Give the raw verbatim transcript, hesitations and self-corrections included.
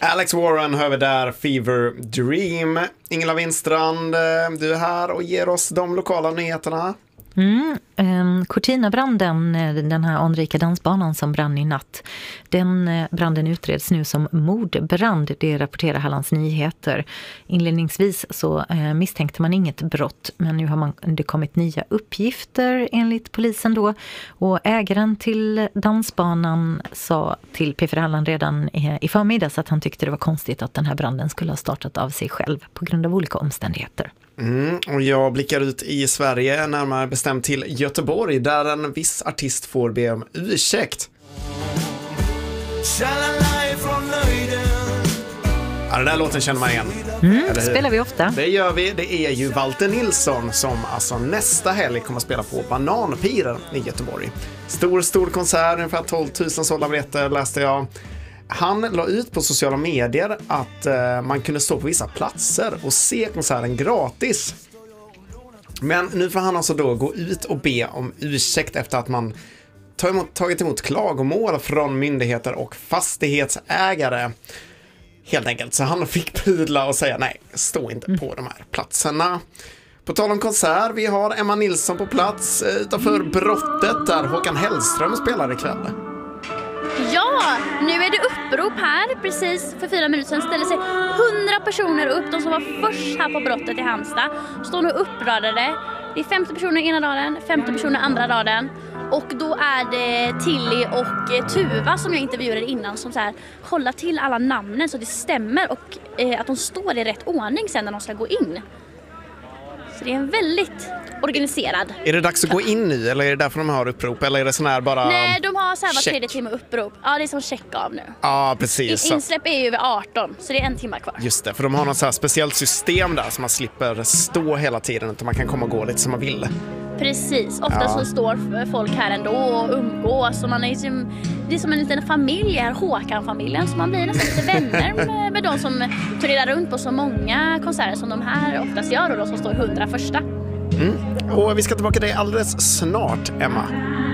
Alex Warren hör vi där, Fever Dream. Ingela Winstrand, du är här och ger oss de lokala nyheterna. Mm, um, Cortina-branden, den här anrika dansbanan som brann i natt, den branden utreds nu som mordbrand, det rapporterar Hallands Nyheter. Inledningsvis så uh, misstänkte man inget brott, men nu har man, det kommit nya uppgifter enligt polisen då, och ägaren till dansbanan sa till P fyra Halland redan i, i förmiddags att han tyckte det var konstigt att den här branden skulle ha startat av sig själv på grund av olika omständigheter. Mm, och jag blickar ut i Sverige, närmare bestämt till Göteborg, där en viss artist får be om ursäkt. Ja, den där låten känner man igen. Mm, spelar vi ofta. Det gör vi. Det är ju Walter Nilsson som alltså nästa helg kommer att spela på Bananpiren i Göteborg. Stor, stor konsert, ungefär tolv tusen sålda biljetter läste jag. Han la ut på sociala medier att eh, man kunde stå på vissa platser och se konserten gratis. Men nu får han alltså då gå ut och be om ursäkt efter att man tagit emot, tagit emot klagomål från myndigheter och fastighetsägare. Helt enkelt, så han fick pudla och säga nej, stå inte på de här platserna. På tal om konsert, vi har Emma Nilsson på plats utanför Brottet där Håkan Hellström spelar ikväll. Ja, nu är det upprop här. Precis för fyra minuter sedan ställer sig hundra personer upp. De som var först här på Brottet i Halmstad står nu uppradade. Det är femtio personer ena raden, femtio personer andra raden. Och då är det Tilly och Tuva som jag intervjuade innan som så här håller till alla namnen så det stämmer och eh, att de står i rätt ordning sen när de ska gå in. Så det är en väldigt organiserad. Är det dags att gå in nu eller är det därför de har upprop eller är det sån här bara... Nej, de har så här var tredje timme upprop. Ja, det är som check av nu. Ja, precis. Insläpp är ju vid arton, så det är en timme kvar. Just det, för de har något så här speciellt system där så man slipper stå hela tiden utan man kan komma och gå lite som man vill. Precis, ofta ja. så står folk här ändå och umgås och man är som, det är som en liten familj här, Håkan-familjen, så man blir nästan lite vänner med, med de som turnerar runt på så många konserter som de här oftast gör och de som står hundra första. Mm. Och vi ska tillbaka till dig alldeles snart, Emma.